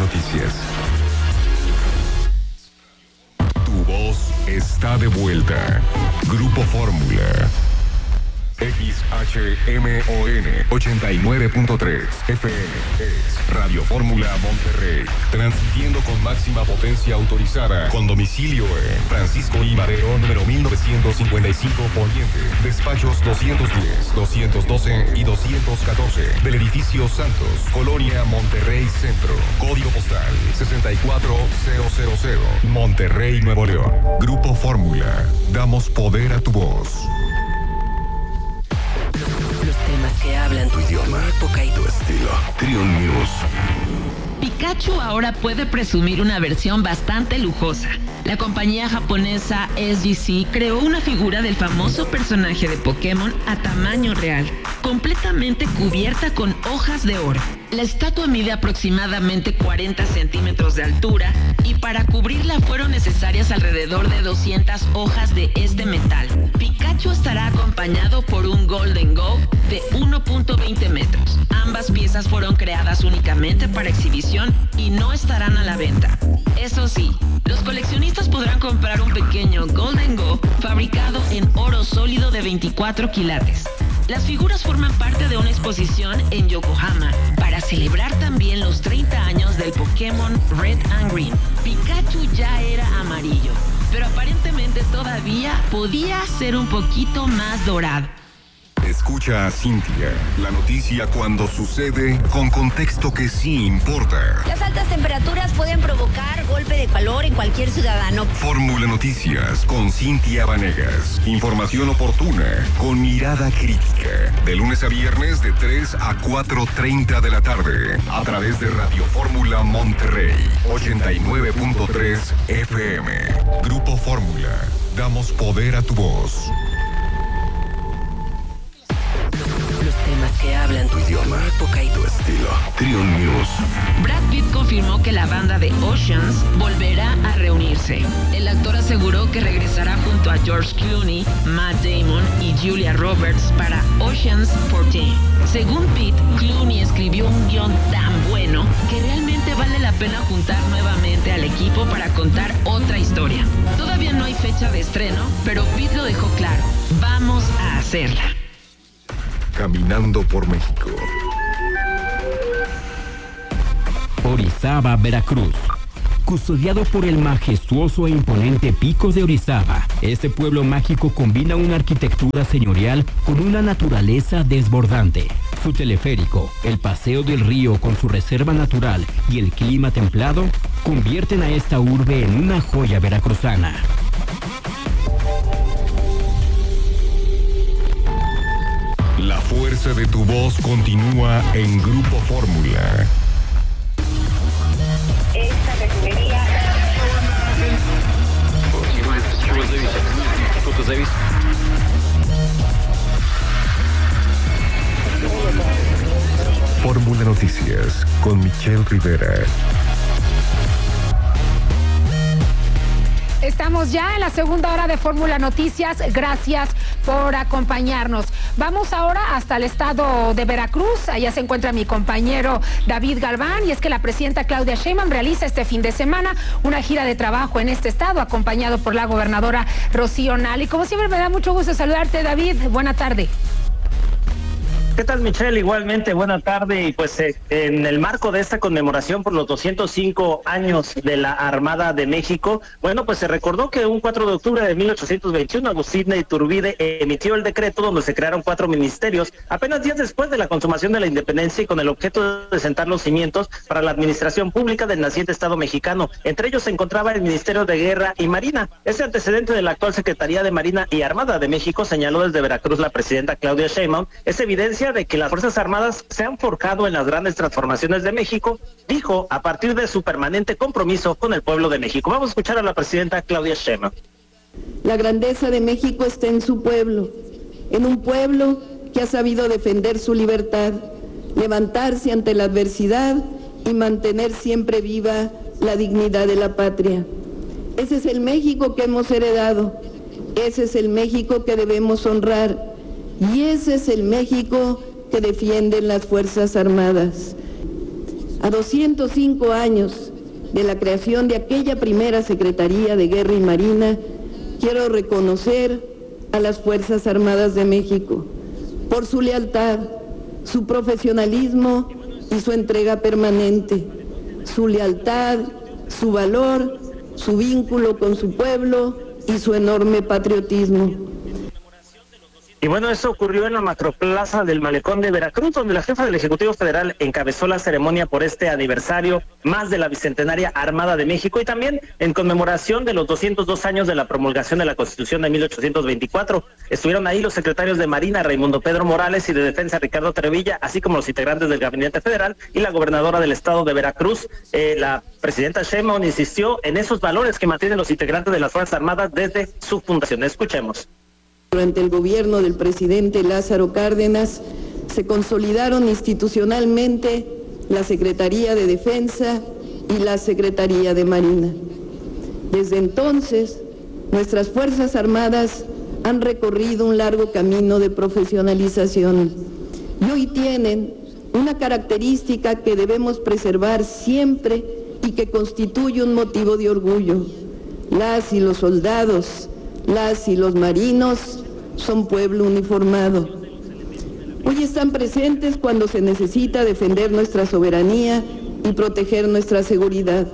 Noticias. Tu voz está de vuelta. Grupo Fórmula. XHMON 89.3 FM es Radio Fórmula Monterrey, transmitiendo con máxima potencia autorizada, con domicilio en Francisco I. Madero, número 1955 Poniente, despachos 210, 212 y 214 del edificio Santos, Colonia Monterrey Centro, código postal 64000, Monterrey, Nuevo León. Grupo Fórmula, damos poder a tu voz. Los temas que hablan tu idioma, tu época y tu estilo. Trion News. Pikachu ahora puede presumir una versión bastante lujosa. La compañía japonesa SGC creó una figura del famoso personaje de Pokémon a tamaño real, completamente cubierta con hojas de oro. La estatua mide aproximadamente 40 centímetros de altura y para cubrirla fueron necesarias alrededor de 200 hojas de este metal. Pikachu estará acompañado por un Golden Go de 1.20 metros. Ambas piezas fueron creadas únicamente para exhibición y no estarán a la venta. Eso sí, los coleccionistas podrán comprar un pequeño Golden Go fabricado en oro sólido de 24 quilates. Las figuras forman parte de una exposición en Yokohama para celebrar también los 30 años del Pokémon Red and Green. Pikachu ya era amarillo, pero aparentemente todavía podía ser un poquito más dorado. Escucha a Cintia, la noticia cuando sucede con contexto que sí importa. Las altas temperaturas pueden provocar golpe de calor en cualquier ciudadano. Fórmula Noticias con Cintia Vanegas. Información oportuna con mirada crítica. De lunes a viernes de 3 a 4:30 de la tarde. A través de Radio Fórmula Monterrey 89.3 FM. Grupo Fórmula. Damos poder a tu voz. Los temas que hablan tu idioma, tu época y tu estilo. Trion News. Brad Pitt confirmó que la banda de Oceans volverá a reunirse. El actor aseguró que regresará junto a George Clooney, Matt Damon y Julia Roberts para Oceans 14. Según Pitt, Clooney escribió un guión tan bueno que realmente vale la pena juntar nuevamente al equipo para contar otra historia. Todavía no hay fecha de estreno, pero Pitt lo dejó claro. Vamos a hacerla. Caminando por México. Orizaba, Veracruz. Custodiado por el majestuoso e imponente Picos de Orizaba, este pueblo mágico combina una arquitectura señorial con una naturaleza desbordante. Su teleférico, el paseo del río con su reserva natural y el clima templado convierten a esta urbe en una joya veracruzana. La fuerza de tu voz continúa en Grupo Fórmula. Esta refinería... Fórmula Noticias con Michelle Rivera. Estamos ya en la segunda hora de Fórmula Noticias. Gracias por acompañarnos. Vamos ahora hasta el estado de Veracruz. Allá se encuentra mi compañero David Galván, y es que la presidenta Claudia Sheinbaum realiza este fin de semana una gira de trabajo en este estado, acompañado por la gobernadora Rocío Nale. Y como siempre me da mucho gusto saludarte, David. Buena tarde. ¿Qué tal, Michelle? Igualmente, buena tarde. Y pues en el marco de esta conmemoración por los 205 años de la Armada de México, bueno, pues se recordó que un 4 de octubre de 1821 Agustín de Iturbide emitió el decreto donde se crearon 4 ministerios, apenas días después de la consumación de la independencia, y con el objeto de sentar los cimientos para la administración pública del naciente Estado mexicano. Entre ellos se encontraba el Ministerio de Guerra y Marina. Ese antecedente de la actual Secretaría de Marina y Armada de México, señaló desde Veracruz la presidenta Claudia Sheinbaum, es evidencia de que las Fuerzas Armadas se han forjado en las grandes transformaciones de México, dijo, a partir de su permanente compromiso con el pueblo de México. Vamos a escuchar a la presidenta Claudia Sheinbaum. La grandeza de México está en su pueblo, en un pueblo que ha sabido defender su libertad, levantarse ante la adversidad y mantener siempre viva la dignidad de la patria. Ese es el México que hemos heredado, ese es el México que debemos honrar, y ese es el México que defienden las Fuerzas Armadas. A 205 años de la creación de aquella primera Secretaría de Guerra y Marina, quiero reconocer a las Fuerzas Armadas de México por su lealtad, su profesionalismo y su entrega permanente, su lealtad, su valor, su vínculo con su pueblo y su enorme patriotismo. Y bueno, eso ocurrió en la macroplaza del Malecón de Veracruz, donde la jefa del Ejecutivo Federal encabezó la ceremonia por este aniversario más de la Bicentenaria Armada de México y también en conmemoración de los 202 años de la promulgación de la Constitución de 1824. Estuvieron ahí los secretarios de Marina, Raimundo Pedro Morales, y de Defensa, Ricardo Trevilla, así como los integrantes del Gabinete Federal y la gobernadora del estado de Veracruz. La presidenta Sheinbaum insistió en esos valores que mantienen los integrantes de las Fuerzas Armadas desde su fundación. Escuchemos. Durante el gobierno del presidente Lázaro Cárdenas se consolidaron institucionalmente la Secretaría de Defensa y la Secretaría de Marina. Desde entonces, nuestras Fuerzas Armadas han recorrido un largo camino de profesionalización y hoy tienen una característica que debemos preservar siempre y que constituye un motivo de orgullo. Las y los soldados, las y los marinos son pueblo uniformado. Hoy están presentes cuando se necesita defender nuestra soberanía y proteger nuestra seguridad.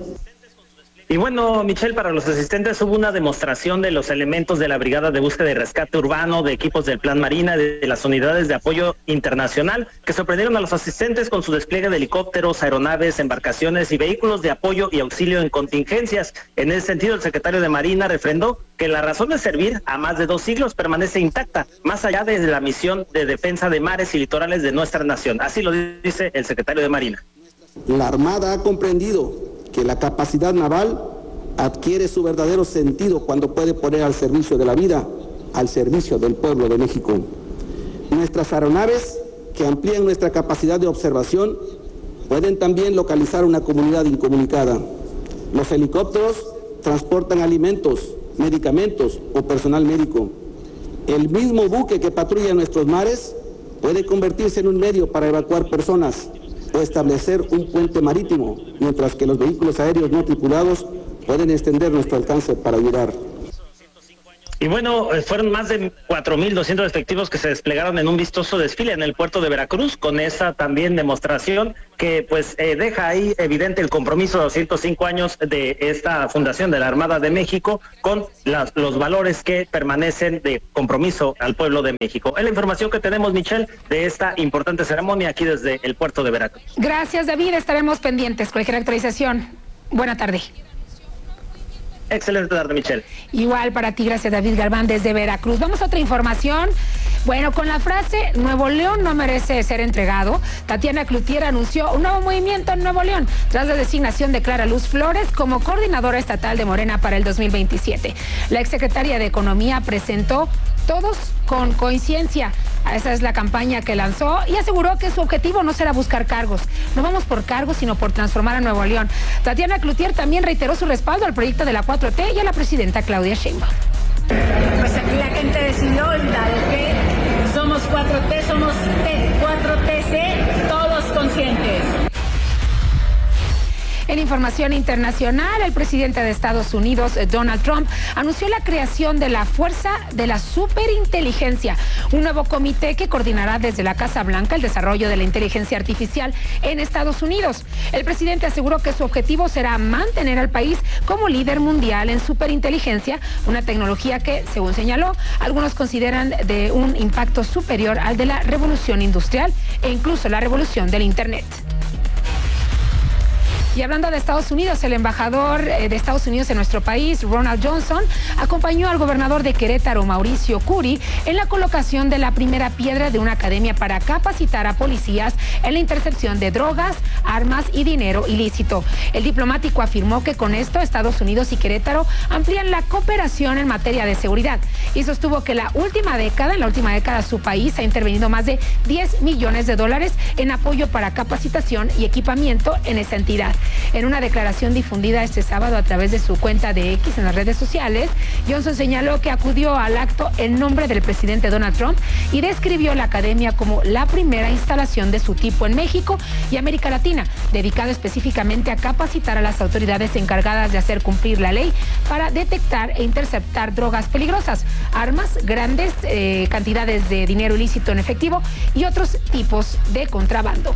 Y bueno, Michelle, para los asistentes hubo una demostración de los elementos de la Brigada de Búsqueda y Rescate Urbano, de equipos del Plan Marina, de las unidades de apoyo internacional, que sorprendieron a los asistentes con su despliegue de helicópteros, aeronaves, embarcaciones y vehículos de apoyo y auxilio en contingencias. En ese sentido, el secretario de Marina refrendó que la razón de servir a más de 2 siglos permanece intacta, más allá de la misión de defensa de mares y litorales de nuestra nación. Así lo dice el secretario de Marina. La Armada ha comprendido que la capacidad naval adquiere su verdadero sentido cuando puede poner al servicio de la vida, al servicio del pueblo de México. Nuestras aeronaves, que amplían nuestra capacidad de observación, pueden también localizar una comunidad incomunicada. Los helicópteros transportan alimentos, medicamentos o personal médico. El mismo buque que patrulla nuestros mares puede convertirse en un medio para evacuar personas o establecer un puente marítimo, mientras que los vehículos aéreos no tripulados pueden extender nuestro alcance para ayudar. Y bueno, fueron más de 4.200 efectivos que se desplegaron en un vistoso desfile en el puerto de Veracruz, con esa también demostración que pues deja ahí evidente el compromiso de 205 años de esta fundación de la Armada de México con los valores que permanecen de compromiso al pueblo de México. Es la información que tenemos, Michelle, de esta importante ceremonia aquí desde el puerto de Veracruz. Gracias, David. Estaremos pendientes. Cualquier actualización. Buena tarde. Excelente tarde, Michelle. Igual para ti, gracias, David Galván, desde Veracruz. Vamos a otra información. Bueno, con la frase Nuevo León no merece ser entregado, Tatiana Cloutier anunció un nuevo movimiento en Nuevo León tras la designación de Clara Luz Flores como coordinadora estatal de Morena para el 2027. La exsecretaria de Economía presentó Todos con Coincidencia. Esa es la campaña que lanzó y aseguró que su objetivo no será buscar cargos. No vamos por cargos, sino por transformar a Nuevo León. Tatiana Cloutier también reiteró su respaldo al proyecto de la 4T y a la presidenta Claudia Sheinbaum. Pues aquí la gente decidió que somos 4T, somos 4TC, todos conscientes. En información internacional, el presidente de Estados Unidos, Donald Trump, anunció la creación de la Fuerza de la Superinteligencia, un nuevo comité que coordinará desde la Casa Blanca el desarrollo de la inteligencia artificial en Estados Unidos. El presidente aseguró que su objetivo será mantener al país como líder mundial en superinteligencia, una tecnología que, según señaló, algunos consideran de un impacto superior al de la revolución industrial e incluso la revolución del Internet. Y hablando de Estados Unidos, el embajador de Estados Unidos en nuestro país, Ronald Johnson, acompañó al gobernador de Querétaro, Mauricio Curi, en la colocación de la primera piedra de una academia para capacitar a policías en la intercepción de drogas, armas y dinero ilícito. El diplomático afirmó que con esto Estados Unidos y Querétaro amplían la cooperación en materia de seguridad y sostuvo que en la última década su país ha intervenido más de $10 millones en apoyo para capacitación y equipamiento en esa entidad. En una declaración difundida este sábado a través de su cuenta de X en las redes sociales, Johnson señaló que acudió al acto en nombre del presidente Donald Trump y describió la academia como la primera instalación de su tipo en México y América Latina, dedicada específicamente a capacitar a las autoridades encargadas de hacer cumplir la ley para detectar e interceptar drogas peligrosas, armas, grandes cantidades de dinero ilícito en efectivo y otros tipos de contrabando.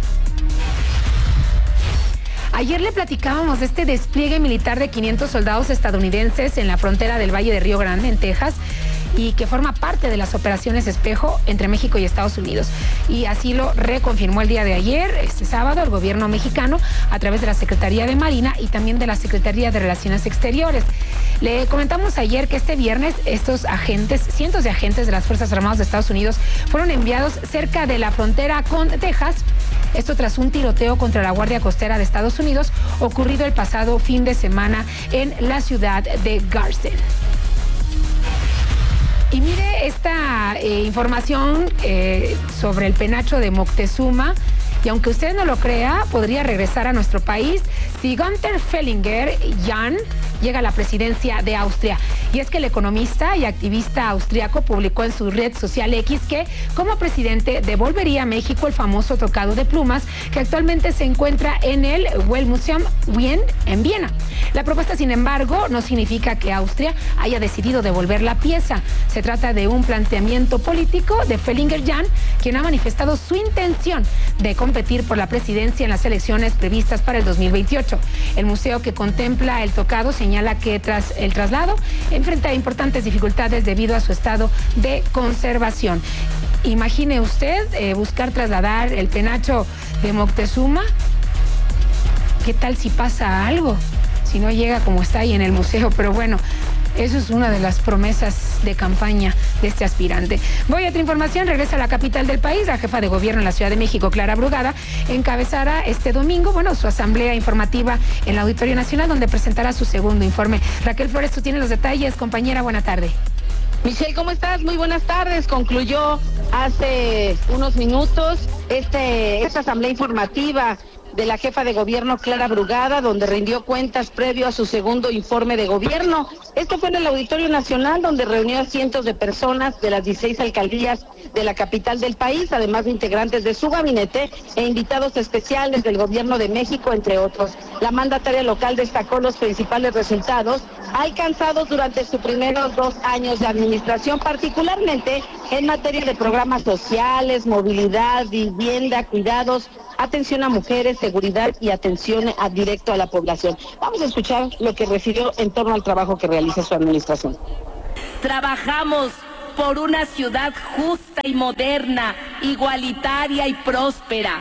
Ayer le platicábamos de este despliegue militar de 500 soldados estadounidenses en la frontera del Valle de Río Grande, en Texas, y que forma parte de las operaciones Espejo entre México y Estados Unidos. Y así lo reconfirmó el día de ayer, este sábado, el gobierno mexicano a través de la Secretaría de Marina y también de la Secretaría de Relaciones Exteriores. Le comentamos ayer que este viernes estos agentes, cientos de agentes de las Fuerzas Armadas de Estados Unidos fueron enviados cerca de la frontera con Texas. Esto tras un tiroteo contra la Guardia Costera de Estados Unidos ocurrido el pasado fin de semana en la ciudad de García. Y mire esta información sobre el penacho de Moctezuma, y aunque usted no lo crea, podría regresar a nuestro país si Günther Fehlinger Jan llega a la presidencia de Austria. Y es que el economista y activista austriaco publicó en su red social X que, como presidente, devolvería a México el famoso tocado de plumas que actualmente se encuentra en el Weltmuseum Wien en Viena. La propuesta, sin embargo, no significa que Austria haya decidido devolver la pieza. Se trata de un planteamiento político de Fehlinger Jan, quien ha manifestado su intención de competir por la presidencia en las elecciones previstas para el 2028. El museo que contempla el tocado señala que tras el traslado enfrenta importantes dificultades debido a su estado de conservación. Imagine usted buscar trasladar el penacho de Moctezuma. ¿Qué tal si pasa algo? Si no llega como está ahí en el museo, pero bueno, eso es una de las promesas de campaña de este aspirante. Voy a otra información, regresa a la capital del país. La jefa de gobierno en la Ciudad de México, Clara Brugada, encabezará este domingo, su asamblea informativa en el Auditorio Nacional, donde presentará su segundo informe. Raquel Flores, tú tienes los detalles. Compañera, buena tarde. Michelle, ¿cómo estás? Muy buenas tardes. Concluyó hace unos minutos esta asamblea informativa de la jefa de gobierno Clara Brugada, donde rindió cuentas previo a su segundo informe de gobierno. Esto fue en el Auditorio Nacional, donde reunió a cientos de personas de las 16 alcaldías de la capital del país, además de integrantes de su gabinete e invitados especiales del gobierno de México, entre otros. La mandataria local destacó los principales resultados alcanzados durante sus primeros 2 años de administración, particularmente en materia de programas sociales, movilidad, vivienda, cuidados, atención a mujeres, seguridad y atención directo a la población. Vamos a escuchar lo que refirió en torno al trabajo que realiza su administración. Trabajamos por una ciudad justa y moderna, igualitaria y próspera,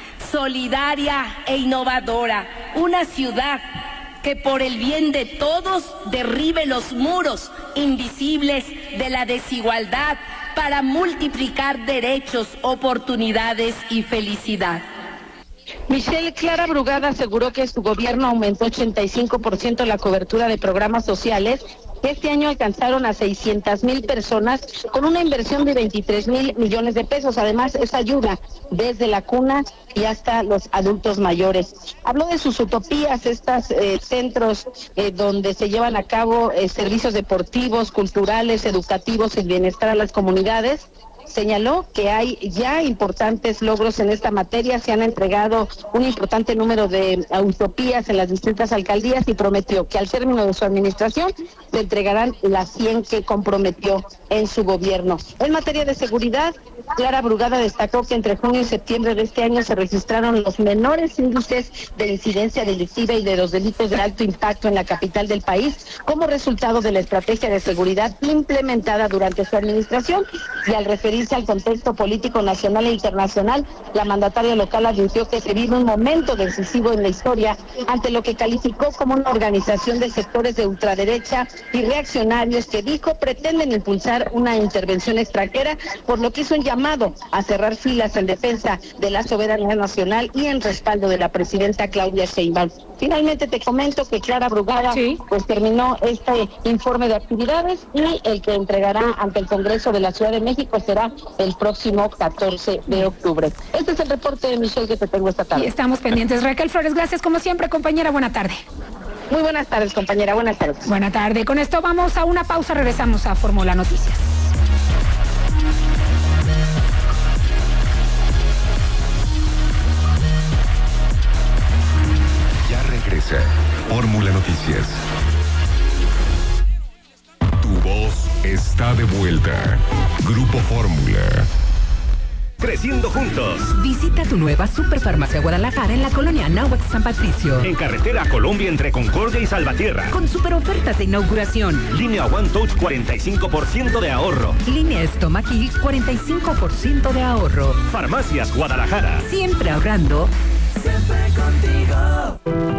solidaria e innovadora. Una ciudad que por el bien de todos derribe los muros invisibles de la desigualdad para multiplicar derechos, oportunidades y felicidad. Michelle, Clara Brugada aseguró que su gobierno aumentó 85% la cobertura de programas sociales. Este año alcanzaron a 600,000 personas con una inversión de 23,000 millones de pesos. Además, es ayuda desde la cuna y hasta los adultos mayores. Habló de sus utopías, estos centros donde se llevan a cabo servicios deportivos, culturales, educativos y bienestar a las comunidades. Señaló que hay ya importantes logros en esta materia, se han entregado un importante número de utopías en las distintas alcaldías y prometió que al término de su administración se entregarán las 100 que comprometió en su gobierno. En materia de seguridad, Clara Brugada destacó que entre junio y septiembre de este año se registraron los menores índices de incidencia delictiva y de los delitos de alto impacto en la capital del país como resultado de la estrategia de seguridad implementada durante su administración. Y al referirse al contexto político nacional e internacional, la mandataria local advirtió que se vive un momento decisivo en la historia ante lo que calificó como una organización de sectores de ultraderecha y reaccionarios que dijo pretenden impulsar una intervención extranjera, por lo que hizo un llamado a cerrar filas en defensa de la soberanía nacional y en respaldo de la presidenta Claudia Sheinbaum. Finalmente te comento que Clara Brugada pues terminó este informe de actividades y el que entregará ante el Congreso de la Ciudad de México será el próximo 14 de octubre. Este es el reporte de Michelle que te tengo esta tarde. Y estamos pendientes. Raquel Flores, gracias como siempre, compañera. Buena tarde. Muy buenas tardes, compañera. Buenas tardes. Buena tarde. Con esto vamos a una pausa. Regresamos a Fórmula Noticias. Ya regresa Fórmula Noticias. Tu voz está de vuelta. Grupo Fórmula. Creciendo juntos. Visita tu nueva Superfarmacia Guadalajara en la colonia Anáhuac San Patricio. En carretera Colombia entre Concordia y Salvatierra. Con super ofertas de inauguración. Línea One Touch 45% de ahorro. Línea Stomaquil 45% de ahorro. Farmacias Guadalajara. Siempre ahorrando. Siempre contigo.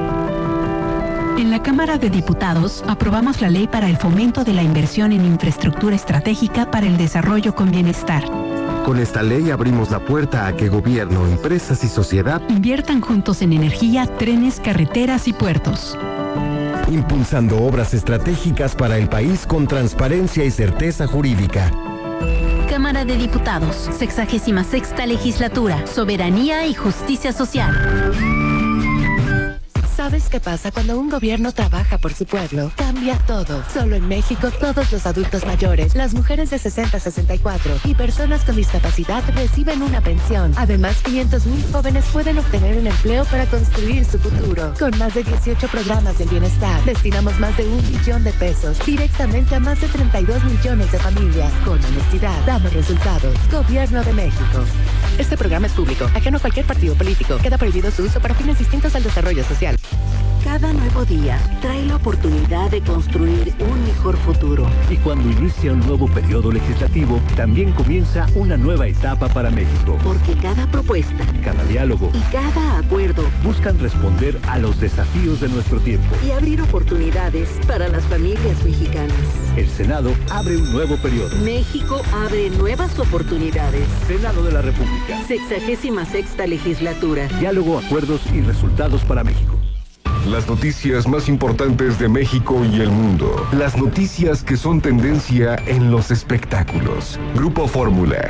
En la Cámara de Diputados aprobamos la ley para el fomento de la inversión en infraestructura estratégica para el desarrollo con bienestar. Con esta ley abrimos la puerta a que gobierno, empresas y sociedad inviertan juntos en energía, trenes, carreteras y puertos. Impulsando obras estratégicas para el país con transparencia y certeza jurídica. Cámara de Diputados, 66ª Legislatura, Soberanía y Justicia Social. ¿Sabes qué pasa cuando un gobierno trabaja por su pueblo? Cambia todo. Solo en México, todos los adultos mayores, las mujeres de 60 a 64 y personas con discapacidad reciben una pensión. Además, 500,000 jóvenes pueden obtener un empleo para construir su futuro. Con más de 18 programas del bienestar, destinamos más de 1 billón de pesos directamente a más de 32 millones de familias. Con honestidad, damos resultados. Gobierno de México. Este programa es público, ajeno a cualquier partido político. Queda prohibido su uso para fines distintos al desarrollo social. Cada nuevo día trae la oportunidad de construir un mejor futuro. Y cuando inicia un nuevo periodo legislativo, también comienza una nueva etapa para México. Porque cada propuesta, cada diálogo y cada acuerdo buscan responder a los desafíos de nuestro tiempo y abrir oportunidades para las familias mexicanas. El Senado abre un nuevo periodo. México abre nuevas oportunidades. Senado de la República. 66ª Legislatura. Diálogo, acuerdos y resultados para México. Las noticias más importantes de México y el mundo. Las noticias que son tendencia en los espectáculos. Grupo Fórmula.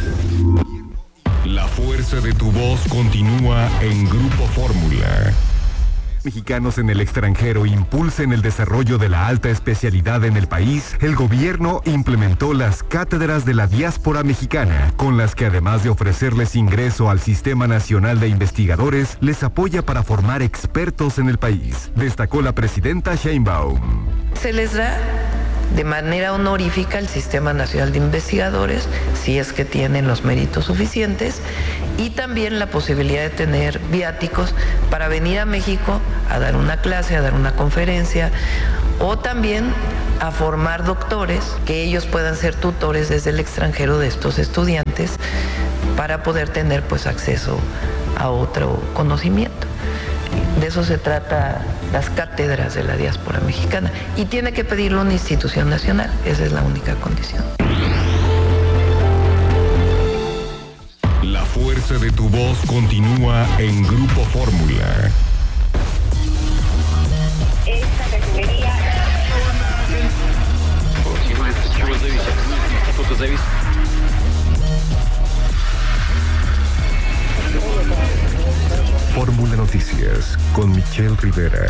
La fuerza de tu voz continúa en Grupo Fórmula. Mexicanos en el extranjero impulsen el desarrollo de la alta especialidad en el país, el gobierno implementó las cátedras de la diáspora mexicana, con las que además de ofrecerles ingreso al Sistema Nacional de Investigadores, les apoya para formar expertos en el país, destacó la presidenta Sheinbaum. Se les da de manera honorífica el Sistema Nacional de Investigadores, si es que tienen los méritos suficientes, y también la posibilidad de tener viáticos para venir a México a dar una clase, a dar una conferencia, o también a formar doctores, que ellos puedan ser tutores desde el extranjero de estos estudiantes, para poder tener pues acceso a otro conocimiento. De eso se trata las cátedras de la diáspora mexicana, y tiene que pedirlo una institución nacional, esa es la única condición. La fuerza de tu voz continúa en Grupo Fórmula. Esta refinería... Fórmula Noticias con Michelle Rivera.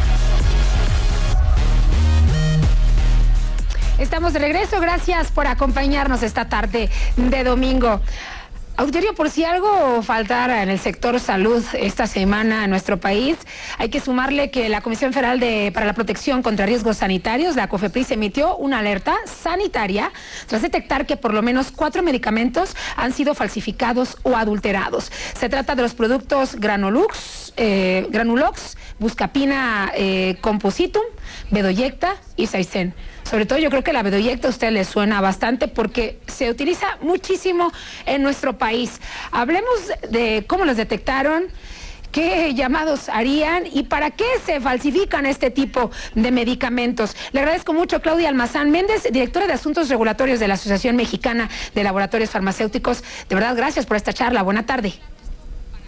Estamos de regreso, gracias por acompañarnos esta tarde de domingo. Auditorio, por si algo faltara en el sector salud esta semana en nuestro país, hay que sumarle que la Comisión Federal para la Protección contra Riesgos Sanitarios, la COFEPRIS, emitió una alerta sanitaria tras detectar que por lo menos 4 medicamentos han sido falsificados o adulterados. Se trata de los productos Granulox, Buscapina Compositum, Bedoyecta y Saicen. Sobre todo yo creo que la Bedoyecta a usted le suena bastante porque se utiliza muchísimo en nuestro país. Hablemos de cómo los detectaron, qué llamados harían y para qué se falsifican este tipo de medicamentos. Le agradezco mucho a Claudia Almazán Méndez, directora de Asuntos Regulatorios de la Asociación Mexicana de Laboratorios Farmacéuticos. De verdad, gracias por esta charla. Buena tarde.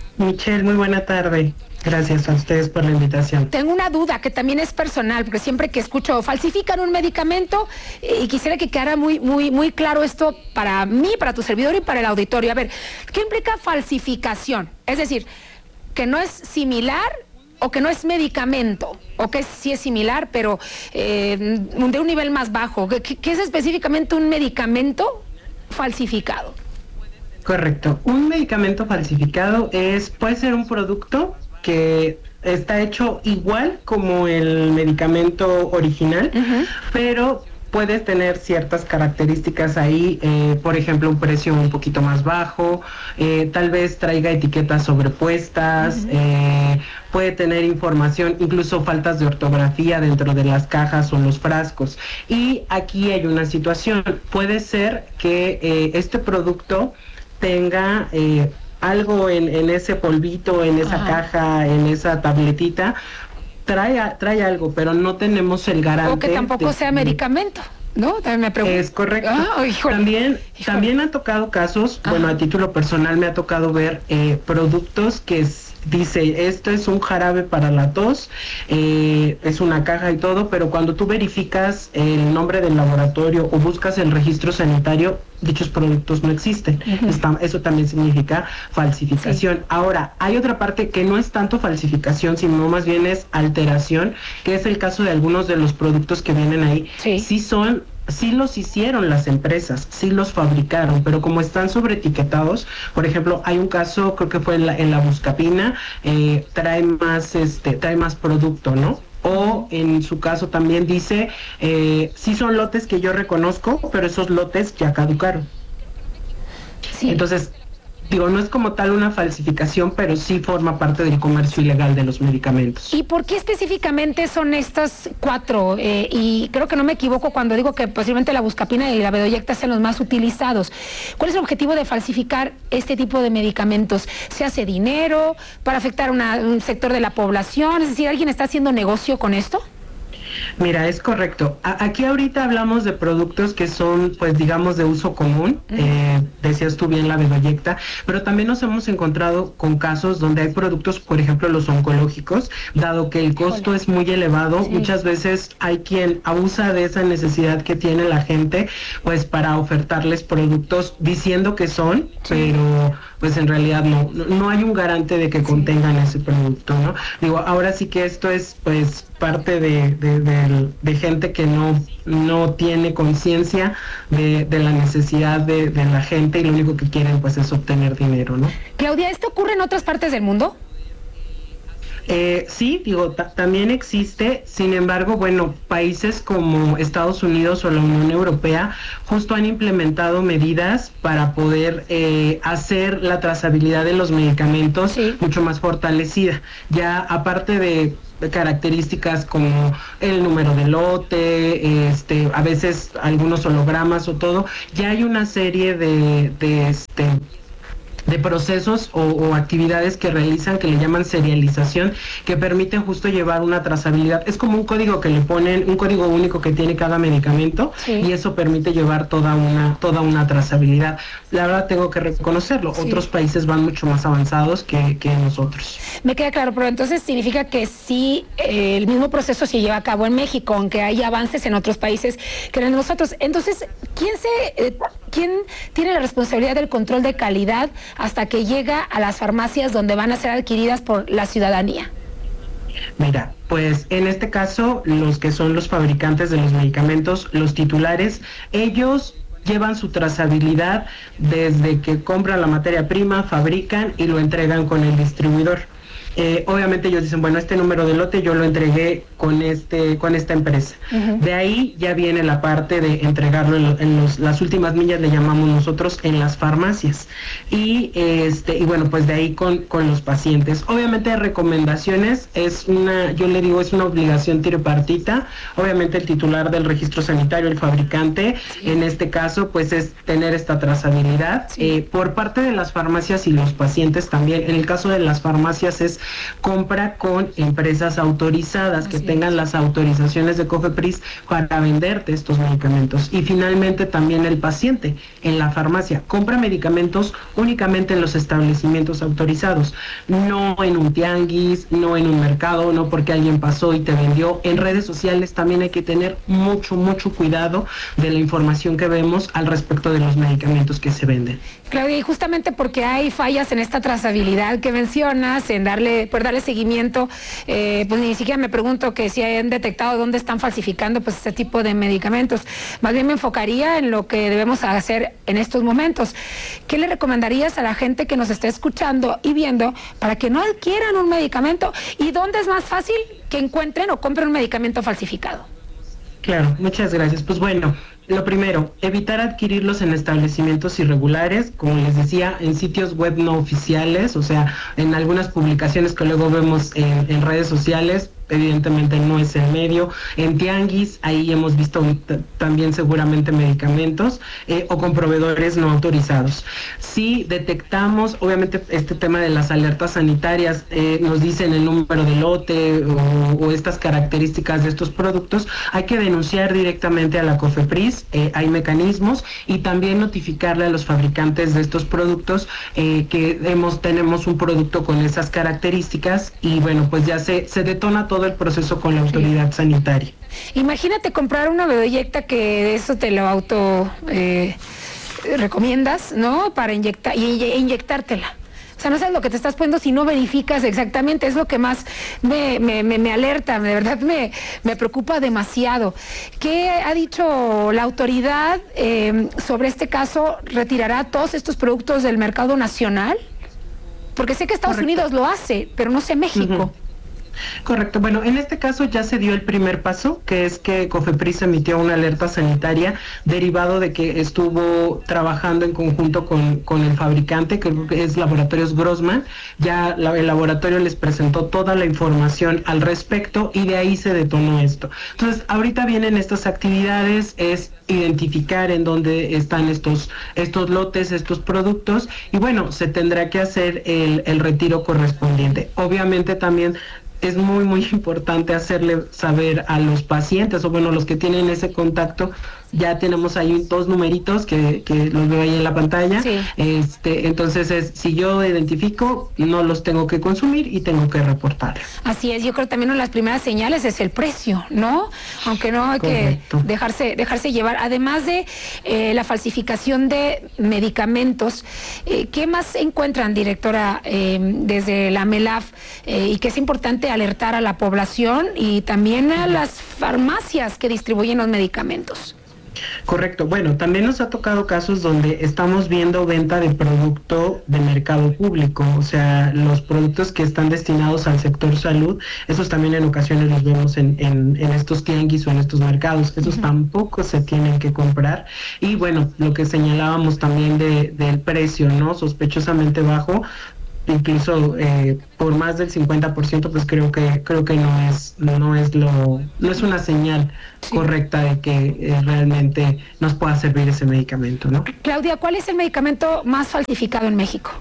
Michelle, muy buena tarde. Gracias a ustedes por la invitación. Tengo una duda que también es personal, porque siempre que escucho falsifican un medicamento y quisiera que quedara muy claro esto para mí, para tu servidor y para el auditorio. A ver, ¿qué implica falsificación? Es decir, que no es similar o que no es medicamento, o que sí es similar, pero de un nivel más bajo. ¿Qué es específicamente un medicamento falsificado? Correcto. Un medicamento falsificado puede ser un producto que está hecho igual como el medicamento original, pero puedes tener ciertas características ahí, por ejemplo, un precio un poquito más bajo, tal vez traiga etiquetas sobrepuestas, puede tener información, incluso faltas de ortografía dentro de las cajas o los frascos. Y aquí hay una situación, puede ser que este producto tenga algo en ese polvito, en esa caja, en esa tabletita, trae algo, pero no tenemos el garante. O que tampoco sea medicamento, ¿no? También me pregunto. Es correcto. También han tocado casos, bueno, a título personal me ha tocado ver productos que dice, esto es un jarabe para la tos, es una caja y todo, pero cuando tú verificas el nombre del laboratorio o buscas el registro sanitario, dichos productos no existen. Eso también significa falsificación. Sí. Ahora, hay otra parte que no es tanto falsificación, sino más bien es alteración, que es el caso de algunos de los productos que vienen ahí. Sí los hicieron las empresas, sí los fabricaron, pero como están sobreetiquetados, por ejemplo, hay un caso, creo que fue en la Buscapina, trae más producto, ¿no? O en su caso también dice, sí son lotes que yo reconozco, pero esos lotes ya caducaron. Sí. Entonces, digo, no es como tal una falsificación, pero sí forma parte del comercio ilegal de los medicamentos. ¿Y por qué específicamente son estas 4? Y creo que no me equivoco cuando digo que posiblemente la Buscapina y la Bedoyecta sean los más utilizados. ¿Cuál es el objetivo de falsificar este tipo de medicamentos? ¿Se hace dinero para afectar un sector de la población? Es decir, ¿alguien está haciendo negocio con esto? Mira, es correcto. Aquí ahorita hablamos de productos que son, pues digamos, de uso común, decías tú bien la Bedoyecta, pero también nos hemos encontrado con casos donde hay productos, por ejemplo, los oncológicos, dado que el costo es muy elevado, muchas veces hay quien abusa de esa necesidad que tiene la gente, pues para ofertarles productos diciendo que son, pero pues en realidad no hay un garante de que contengan ese producto, ¿no? Digo, ahora sí que esto es, pues, parte de gente que no tiene conciencia de la necesidad de la gente y lo único que quieren pues es obtener dinero, ¿no? Claudia, ¿esto ocurre en otras partes del mundo? Sí, digo, también existe, sin embargo, bueno, países como Estados Unidos o la Unión Europea justo han implementado medidas para poder hacer la trazabilidad de los medicamentos mucho más fortalecida. Ya aparte de características como el número de lote, a veces algunos hologramas o todo, ya hay una serie de procesos o actividades que realizan que le llaman serialización, que permiten justo llevar una trazabilidad. Es como un código que le ponen, un código único que tiene cada medicamento, y eso permite llevar toda una trazabilidad. La verdad tengo que reconocerlo, otros países van mucho más avanzados que nosotros. Me queda claro, pero entonces significa que sí, el mismo proceso se lleva a cabo en México, aunque hay avances en otros países que en nosotros. Entonces, ¿quién tiene la responsabilidad del control de calidad hasta que llega a las farmacias donde van a ser adquiridas por la ciudadanía? Mira, pues en este caso, los que son los fabricantes de los medicamentos, los titulares, ellos llevan su trazabilidad desde que compran la materia prima, fabrican y lo entregan con el distribuidor. Obviamente ellos dicen, bueno, este número de lote yo lo entregué con esta empresa. De ahí ya viene la parte de entregarlo las últimas millas, le llamamos nosotros, en las farmacias. Y bueno, pues de ahí con los pacientes. Obviamente recomendaciones, yo le digo, es una obligación tripartita. Obviamente el titular del registro sanitario, el fabricante, en este caso, pues es tener esta trazabilidad. Por parte de las farmacias y los pacientes también. En el caso de las farmacias es compra con empresas autorizadas que tengan las autorizaciones de COFEPRIS para venderte estos medicamentos. Y finalmente también el paciente en la farmacia compra medicamentos únicamente en los establecimientos autorizados, no en un tianguis, no en un mercado, no porque alguien pasó y te vendió. En redes sociales también hay que tener mucho cuidado de la información que vemos al respecto de los medicamentos que se venden. Claudia, y justamente porque hay fallas en esta trazabilidad que mencionas, en darle seguimiento, pues ni siquiera me pregunto que si hayan detectado dónde están falsificando pues este tipo de medicamentos. Más bien me enfocaría en lo que debemos hacer en estos momentos. ¿Qué le recomendarías a la gente que nos está escuchando y viendo para que no adquieran un medicamento? ¿Y dónde es más fácil que encuentren o compren un medicamento falsificado? Claro, muchas gracias. Pues bueno, lo primero, evitar adquirirlos en establecimientos irregulares, como les decía, en sitios web no oficiales, o sea, en algunas publicaciones que luego vemos en redes sociales, evidentemente no es el medio. En tianguis, ahí hemos visto también seguramente medicamentos o con proveedores no autorizados. Si detectamos, obviamente este tema de las alertas sanitarias, nos dicen el número de lote o estas características de estos productos, hay que denunciar directamente a la COFEPRIS, hay mecanismos, y también notificarle a los fabricantes de estos productos que tenemos un producto con esas características, y bueno, pues ya se detona todo el proceso con la autoridad sanitaria. Imagínate comprar una bioyecta que eso te lo recomiendas, ¿no? Para inyectar y inyectártela. O sea, no sabes lo que te estás poniendo si no verificas exactamente. Es lo que más me alerta, de verdad me preocupa demasiado. ¿Qué ha dicho la autoridad sobre este caso? ¿Retirará todos estos productos del mercado nacional? Porque sé que Estados Unidos lo hace, pero no sé México. Correcto. Bueno, en este caso ya se dio el primer paso, que es que COFEPRIS emitió una alerta sanitaria derivado de que estuvo trabajando en conjunto con el fabricante, que es Laboratorios Grossman. Ya el laboratorio les presentó toda la información al respecto y de ahí se detonó esto. Entonces, ahorita vienen estas actividades, es identificar en dónde están estos lotes, estos productos, y bueno, se tendrá que hacer el retiro correspondiente. Obviamente también es muy importante hacerle saber a los pacientes, o bueno, los que tienen ese contacto. Ya tenemos ahí 2 numeritos que los veo ahí en la pantalla. Sí. Entonces si yo identifico, no los tengo que consumir y tengo que reportar. Así es, yo creo que también una de las primeras señales es el precio, ¿no? Aunque no hay Correcto. Que dejarse llevar. Además de la falsificación de medicamentos, ¿qué más encuentran, directora, desde la MELAF? Y que es importante alertar a la población y también a las farmacias que distribuyen los medicamentos. Correcto. Bueno, también nos ha tocado casos donde estamos viendo venta de producto de mercado público, o sea, los productos que están destinados al sector salud, esos también en ocasiones los vemos en estos tianguis o en estos mercados, esos tampoco se tienen que comprar. Y bueno, lo que señalábamos también del precio, ¿no? Sospechosamente bajo, incluso por más del 50%, pues creo que no es una señal correcta de que realmente nos pueda servir ese medicamento, ¿no? Claudia, ¿cuál es el medicamento más falsificado en México?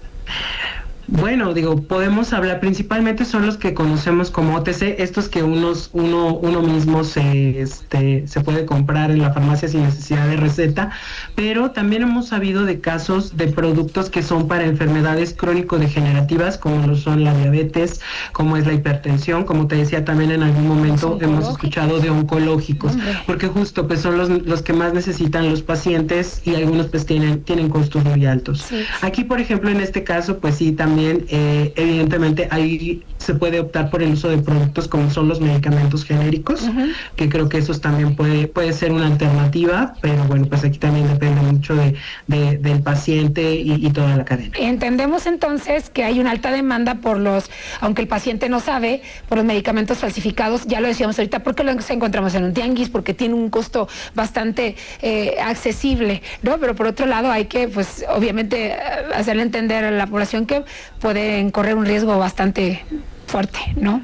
Bueno, podemos hablar, principalmente son los que conocemos como OTC, estos que uno mismo se puede comprar en la farmacia sin necesidad de receta, pero también hemos sabido de casos de productos que son para enfermedades crónico-degenerativas, como lo son la diabetes, como es la hipertensión, como te decía también en algún momento hemos escuchado de oncológicos, porque justo pues son los que más necesitan los pacientes y algunos pues tienen costos muy altos. Sí. Aquí, por ejemplo, en este caso, pues sí, también evidentemente ahí se puede optar por el uso de productos como son los medicamentos genéricos, que creo que esos también puede ser una alternativa, pero bueno, pues aquí también depende mucho del paciente y toda la cadena. Entendemos entonces que hay una alta demanda aunque el paciente no sabe, por los medicamentos falsificados, ya lo decíamos ahorita, porque los encontramos en un tianguis, porque tiene un costo bastante accesible, ¿no? Pero por otro lado hay que, pues obviamente, hacerle entender a la población que pueden correr un riesgo bastante fuerte, ¿no?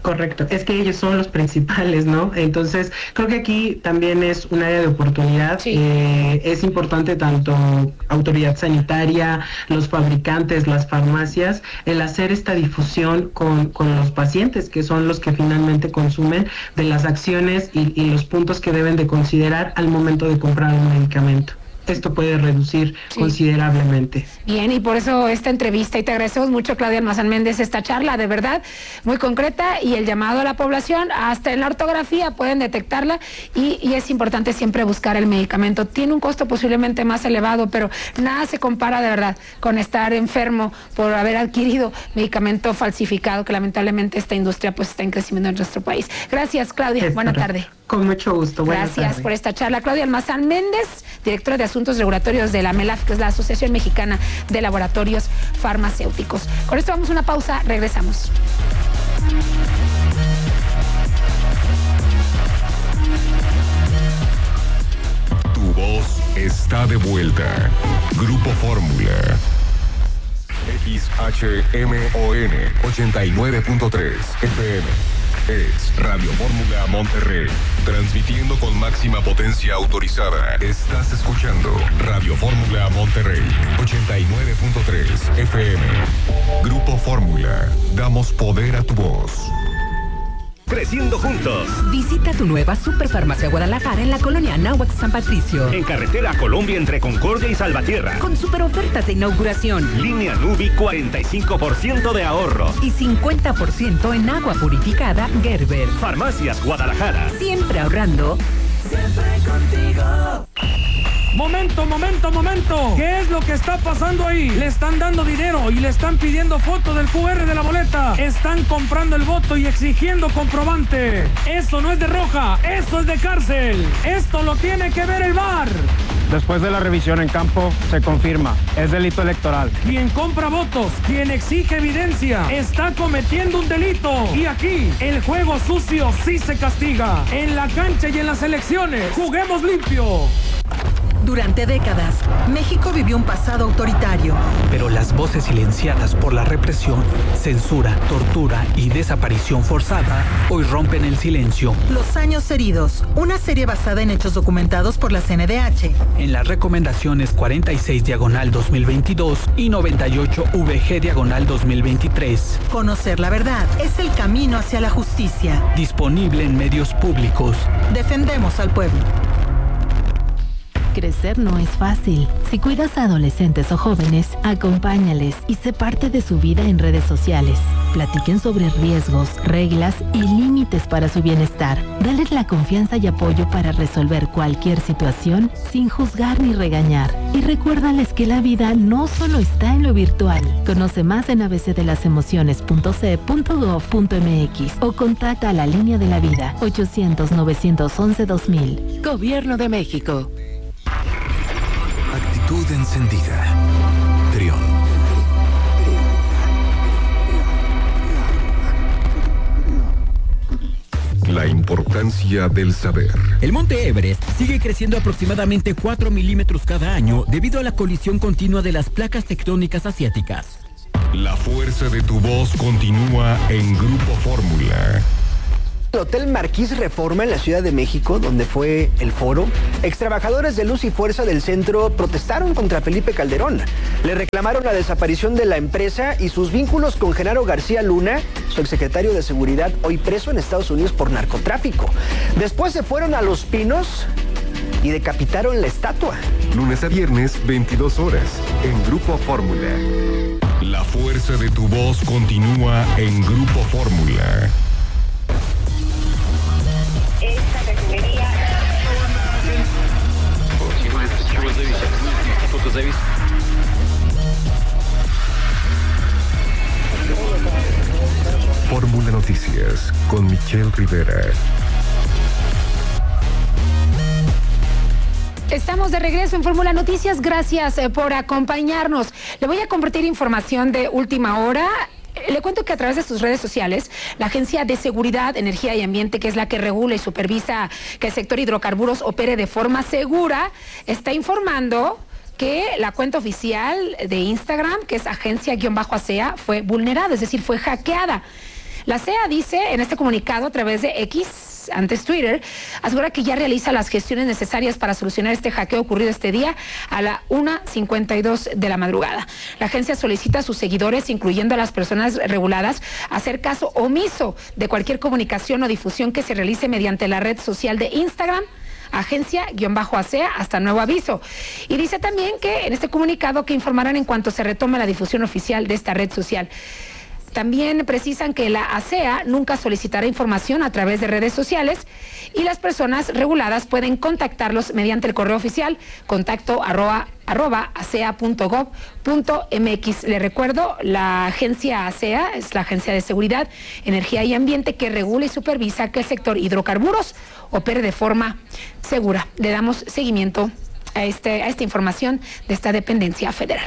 Correcto, es que ellos son los principales, ¿no? Entonces, creo que aquí también es un área de oportunidad. Sí. Es importante tanto autoridad sanitaria, los fabricantes, las farmacias, el hacer esta difusión con los pacientes, que son los que finalmente consumen, de las acciones y los puntos que deben de considerar al momento de comprar un medicamento. Esto puede reducir considerablemente. Bien, y por eso esta entrevista, y te agradecemos mucho, Claudia Almazán Méndez, esta charla de verdad muy concreta, y el llamado a la población, hasta en la ortografía pueden detectarla, y es importante siempre buscar el medicamento. Tiene un costo posiblemente más elevado, pero nada se compara de verdad con estar enfermo por haber adquirido medicamento falsificado, que lamentablemente esta industria pues está en crecimiento en nuestro país. Gracias, Claudia. Buena tarde. Con mucho gusto. Gracias por esta charla. Claudia Almazán Méndez, directora de Asuntos Regulatorios de la MELAF, que es la Asociación Mexicana de Laboratorios Farmacéuticos. Con esto vamos a una pausa, regresamos. Tu voz está de vuelta. Grupo Fórmula. XHMON 89.3 FM. Es Radio Fórmula Monterrey, transmitiendo con máxima potencia autorizada. Estás escuchando Radio Fórmula Monterrey, 89.3 FM. Grupo Fórmula, damos poder a tu voz. Creciendo juntos. Visita tu nueva Superfarmacia Guadalajara en la colonia Anáhuac San Patricio. En carretera Colombia entre Concordia y Salvatierra. Con super ofertas de inauguración. Línea Nubi, 45% de ahorro. Y 50% en agua purificada Gerber. Farmacias Guadalajara. Siempre ahorrando. Siempre contigo. Momento. ¿Qué es lo que está pasando ahí? Le están dando dinero y le están pidiendo foto del QR de la boleta. Están comprando el voto y exigiendo comprobante. Eso no es de roja, eso es de cárcel. Esto lo tiene que ver el VAR. Después de la revisión en campo, se confirma. Es delito electoral. Quien compra votos, quien exige evidencia, está cometiendo un delito. Y aquí, el juego sucio sí se castiga. En la cancha y en las elecciones, juguemos limpio. Durante décadas, México vivió un pasado autoritario. Pero las voces silenciadas por la represión, censura, tortura y desaparición forzada hoy rompen el silencio. Los años heridos, una serie basada en hechos documentados por la CNDH. En las recomendaciones 46/2022 y 98/VG/2023. Conocer la verdad es el camino hacia la justicia. Disponible en medios públicos. Defendemos al pueblo. Crecer no es fácil. Si cuidas a adolescentes o jóvenes, acompáñales y sé parte de su vida en redes sociales. Platiquen sobre riesgos, reglas y límites para su bienestar. Dales la confianza y apoyo para resolver cualquier situación sin juzgar ni regañar. Y recuérdales que la vida no solo está en lo virtual. Conoce más en abcdelasemociones.ce.gov.mx o contacta a la Línea de la Vida 800-911-2000. Gobierno de México. Actitud encendida. Trión. La importancia del saber. El monte Everest sigue creciendo aproximadamente 4 milímetros cada año debido a la colisión continua de las placas tectónicas asiáticas. La fuerza de tu voz continúa en Grupo Fórmula. El Hotel Marquís Reforma en la Ciudad de México, donde fue el foro, extrabajadores de Luz y Fuerza del centro protestaron contra Felipe Calderón. Le reclamaron la desaparición de la empresa y sus vínculos con Genaro García Luna, su exsecretario de Seguridad, hoy preso en Estados Unidos por narcotráfico. Después se fueron a Los Pinos y decapitaron la estatua. Lunes a viernes, 22 horas, en Grupo Fórmula. La fuerza de tu voz continúa en Grupo Fórmula. Esta refinería. Fórmula Noticias con Michelle Rivera. Estamos de regreso en Fórmula Noticias. Gracias por acompañarnos. Le voy a compartir información de última hora. Le cuento que a través de sus redes sociales, la Agencia de Seguridad, Energía y Ambiente, que es la que regula y supervisa que el sector hidrocarburos opere de forma segura, está informando que la cuenta oficial de Instagram, que es agencia-ASEA, fue vulnerada, es decir, fue hackeada. La CEA dice en este comunicado a través de X, antes Twitter, asegura que ya realiza las gestiones necesarias para solucionar este hackeo ocurrido este día a la 1:52 de la madrugada. La agencia solicita a sus seguidores, incluyendo a las personas reguladas, hacer caso omiso de cualquier comunicación o difusión que se realice mediante la red social de Instagram, agencia-ASEA, hasta nuevo aviso. Y dice también que en este comunicado que informarán en cuanto se retome la difusión oficial de esta red social. También precisan que la ASEA nunca solicitará información a través de redes sociales y las personas reguladas pueden contactarlos mediante el correo oficial contacto@asea.gov.mx. Le recuerdo, la agencia ASEA es la Agencia de Seguridad, Energía y Ambiente que regula y supervisa que el sector hidrocarburos opere de forma segura. Le damos seguimiento a esta información de esta dependencia federal.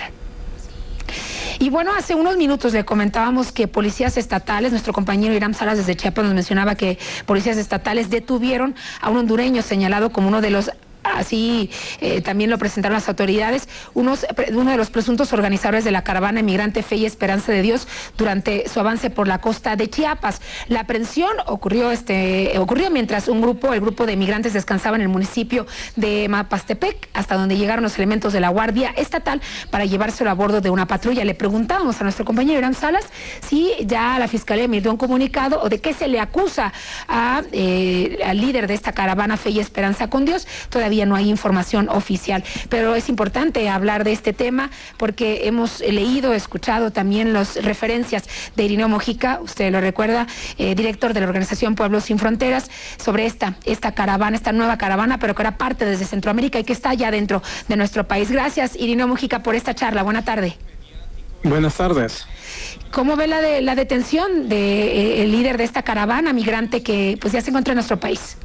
Y bueno, hace unos minutos le comentábamos que policías estatales, nuestro compañero Iram Salas desde Chiapas nos mencionaba que policías estatales detuvieron a un hondureño señalado como uno de los, así también lo presentaron las autoridades, uno de los presuntos organizadores de la caravana Emigrante Fe y Esperanza de Dios durante su avance por la costa de Chiapas. La aprehensión ocurrió mientras el grupo de migrantes descansaba en el municipio de Mapastepec, hasta donde llegaron los elementos de la Guardia Estatal para llevárselo a bordo de una patrulla. Le preguntábamos a nuestro compañero Irán Salas si ya la Fiscalía emitió un comunicado o de qué se le acusa al líder de esta caravana Fe y Esperanza con Dios. Todavía no hay información oficial, pero es importante hablar de este tema porque hemos leído, escuchado también las referencias de Irineo Mojica, usted lo recuerda, director de la organización Pueblos Sin Fronteras, sobre esta caravana, esta nueva caravana, pero que era parte desde Centroamérica y que está ya dentro de nuestro país. Gracias, Irineo Mojica, por esta charla. Buena tarde. Buenas tardes. ¿Cómo ve la detención del líder de esta caravana migrante que pues ya se encuentra en nuestro país?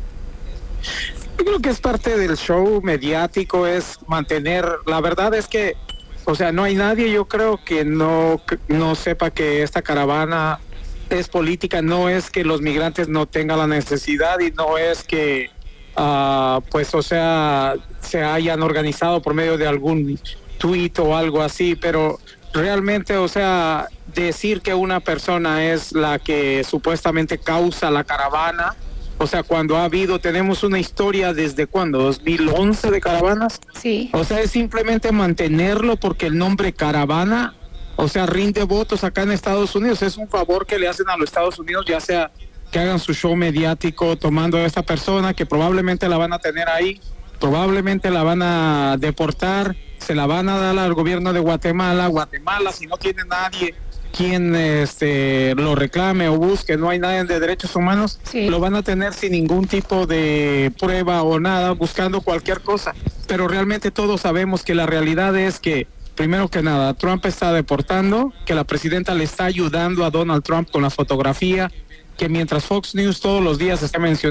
Yo creo que es parte del show mediático, es mantener, la verdad es que, o sea, no hay nadie, yo creo que no sepa que esta caravana es política, no es que los migrantes no tengan la necesidad y no es que, pues, o sea, se hayan organizado por medio de algún tuit o algo así, pero realmente, o sea, decir que una persona es la que supuestamente causa la caravana. O sea, cuando tenemos una historia desde ¿cuándo? 2011 de caravanas. Sí. O sea, es simplemente mantenerlo porque el nombre caravana, o sea, rinde votos acá en Estados Unidos. Es un favor que le hacen a los Estados Unidos, ya sea que hagan su show mediático tomando a esta persona que probablemente la van a tener ahí, probablemente la van a deportar, se la van a dar al gobierno de Guatemala. Guatemala, si no tiene nadie quien lo reclame o busque, no hay nadie de derechos humanos, sí, lo van a tener sin ningún tipo de prueba o nada, buscando cualquier cosa. Pero realmente todos sabemos que la realidad es que, primero que nada, Trump está deportando, que la presidenta le está ayudando a Donald Trump con la fotografía, que mientras Fox News todos los días está mencionando